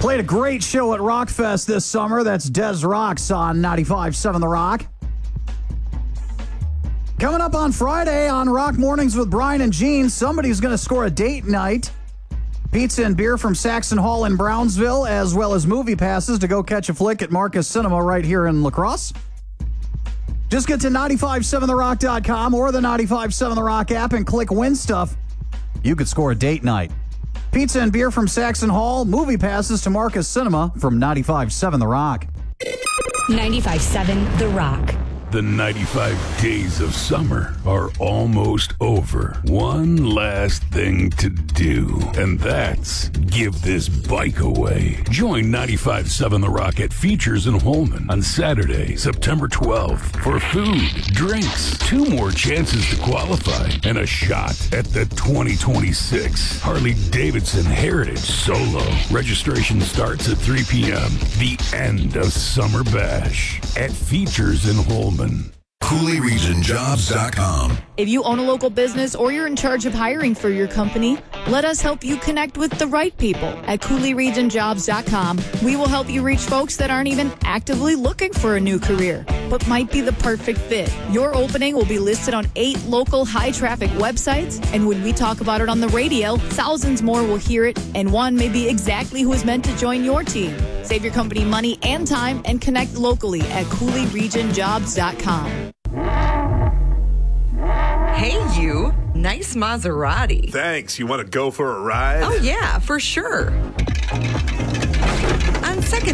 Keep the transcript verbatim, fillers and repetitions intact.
Played a great show at Rockfest this summer. That's Des Rocks on ninety-five point seven The Rock. Coming up on Friday on Rock Mornings with Brian and Gene, somebody's going to score a date night. Pizza and beer from Saxon Hall in Brownsville, as well as movie passes to go catch a flick at Marcus Cinema right here in La Crosse. Just get to nine five seven the rock dot com or the nine five seven The Rock app and click Win Stuff. You could score a date night. Pizza and beer from Saxon Hall, movie passes to Marcus Cinema from ninety-five point seven The Rock. ninety-five point seven The Rock. The ninety-five days of summer are almost over. One last thing to do, and that's give this bike away. Join ninety-five point seven The Rock at Features in Holman on Saturday, September twelfth for food, drinks, two more chances to qualify, and a shot at the twenty twenty-six Harley-Davidson Heritage Solo. Registration starts at three p.m. The end of Summer Bash at Features in Holman. Cooley Region Jobs dot com. If you own a local business or you're in charge of hiring for your company, let us help you connect with the right people at Cooley Region Jobs dot com. We will help you reach folks that aren't even actively looking for a new career, but might be the perfect fit. Your opening will be listed on eight local high-traffic websites, and when we talk about it on the radio, thousands more will hear it, and one may be exactly who is meant to join your team. Save your company money and time and connect locally at Cooley Region Jobs dot com. Hey, you. Nice Maserati. Thanks. You want to go for a ride? Oh, yeah, for sure.